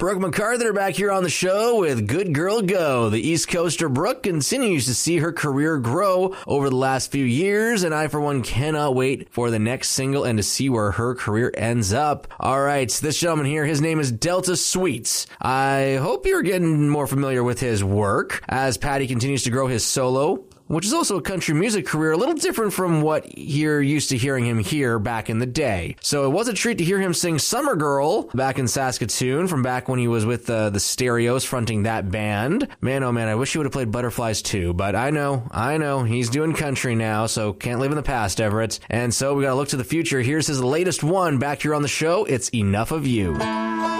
Brooke McCarthy back here on the show with Good Girl Go. The East Coaster Brooke continues to see her career grow over the last few years, and I, for one, cannot wait for the next single and to see where her career ends up. All right, this gentleman here, his name is Delta Sweets. I hope you're getting more familiar with his work as Patty continues to grow his solo, which is also a country music career, a little different from what you're used to hearing him here back in the day. So it was a treat to hear him sing Summer Girl back in Saskatoon from back when he was with the Stereos fronting that band. Man, oh man, I wish he would have played Butterflies too, but I know, he's doing country now, so can't live in the past, Everett. And so we gotta look to the future. Here's his latest one back here on the show. It's Enough of You.